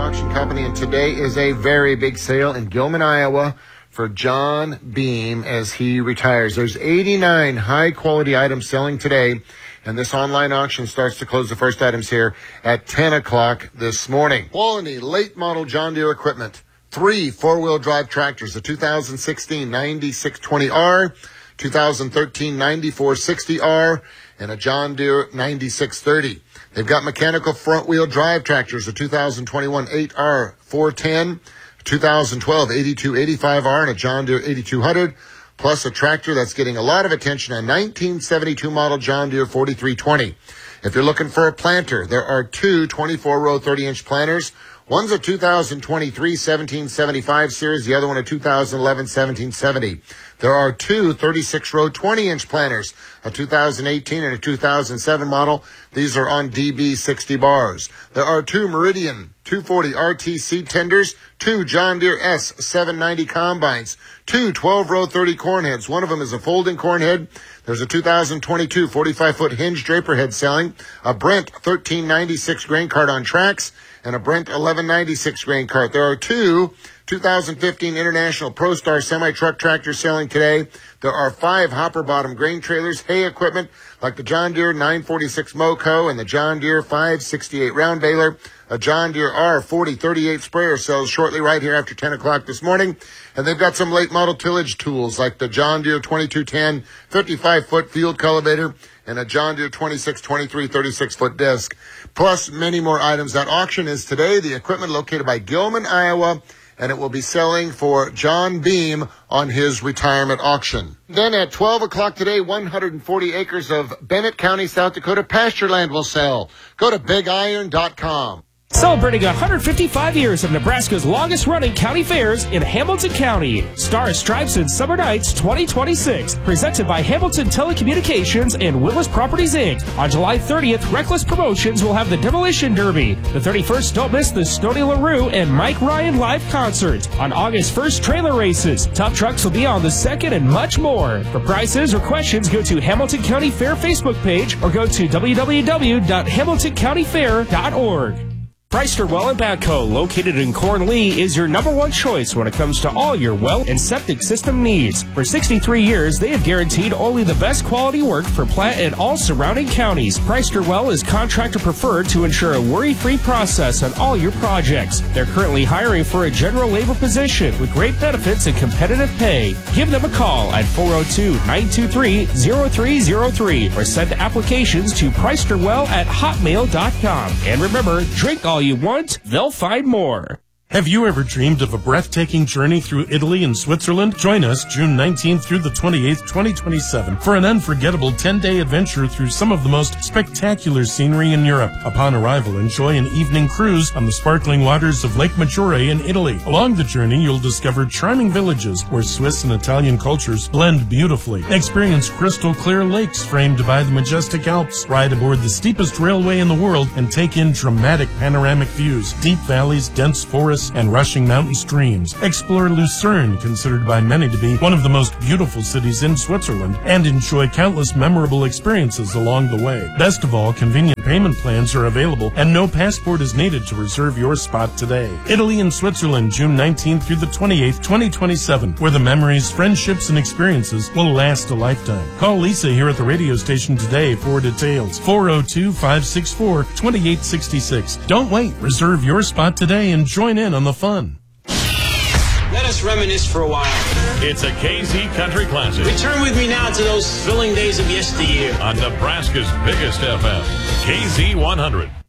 Auction Company, and today is a very big sale in Gilman, Iowa for John Beam as he retires. There's 89 high-quality items selling today, and this online auction starts to close the first items here at 10 o'clock this morning. Quality late-model John Deere equipment. 3 four-wheel drive tractors, the 2016 9620R, 2013 9460R, and a John Deere 9630. They've got mechanical front-wheel drive tractors, a 2021 8R 410, 2012 8285R, and a John Deere 8200, plus a tractor that's getting a lot of attention, a 1972 model John Deere 4320. If you're looking for a planter, there are 2 24-row 30-inch planters. One's a 2023 1775 series, the other one a 2011 1770. There are 2 36-row 20-inch planters, a 2018 and a 2007 model. These are on DB60 bars. There are 2 Meridian 240 RTC tenders, 2 John Deere S790 combines, 2 12-row 30 corn heads. One of them is a folding corn head. There's a 2022 45-foot hinge draper head selling, a Brent 1396 grain cart on tracks, and a Brent 1196 grain cart. There are 2 2015 International ProStar semi-truck tractors selling today. There are 5 hopper bottom grain trailers, hay equipment like the John Deere 946 Moco and the John Deere 568 round baler. A John Deere R4038 sprayer sells shortly right here after 10 o'clock this morning. And they've got some late model tillage tools like the John Deere 2210 55-foot field cultivator and a John Deere 2623 36-foot disc, plus many more items. That auction is today. The equipment located by Gilman, Iowa, and it will be selling for John Beam on his retirement auction. Then at 12 o'clock today, 140 acres of Bennett County, South Dakota pasture land will sell. Go to bigiron.com. Celebrating 155 years of Nebraska's longest-running county fairs in Hamilton County. Star Stripes and Summer Nights 2026, presented by Hamilton Telecommunications and Willis Properties, Inc. On July 30th, Reckless Promotions will have the Demolition Derby. The 31st, don't miss the Stoney LaRue and Mike Ryan live concert. On August 1st, trailer races. Tough Trucks will be on the 2nd and much more. For prices or questions, go to Hamilton County Fair Facebook page or go to www.hamiltoncountyfair.org. Preister Well and Backhoe, located in Corn-Lee, is your #1 choice when it comes to all your well and septic system needs. For 63 years, they have guaranteed only the best quality work for Platte and all surrounding counties. Preister Well is contractor preferred to ensure a worry-free process on all your projects. They're currently hiring for a general labor position with great benefits and competitive pay. Give them a call at 402-923-0303 or send applications to preisterwell@hotmail.com. And remember, drink all you want, they'll find more. Have you ever dreamed of a breathtaking journey through Italy and Switzerland? Join us June 19th through the 28th, 2027 for an unforgettable 10-day adventure through some of the most spectacular scenery in Europe. Upon arrival, enjoy an evening cruise on the sparkling waters of Lake Maggiore in Italy. Along the journey, you'll discover charming villages where Swiss and Italian cultures blend beautifully. Experience crystal clear lakes framed by the majestic Alps. Ride aboard the steepest railway in the world and take in dramatic panoramic views, deep valleys, dense forests, and rushing mountain streams. Explore Lucerne, considered by many to be one of the most beautiful cities in Switzerland, and enjoy countless memorable experiences along the way. Best of all, convenient payment plans are available, and no passport is needed to reserve your spot today. Italy and Switzerland, June 19th through the 28th, 2027, where the memories, friendships, and experiences will last a lifetime. Call Lisa here at the radio station today for details. 402-564-2866. Don't wait. Reserve your spot today and join in on the fun. Let us reminisce for a while. It's a KZ Country Classic. Return with me now to those thrilling days of yesteryear. On Nebraska's biggest FM, KZ 100.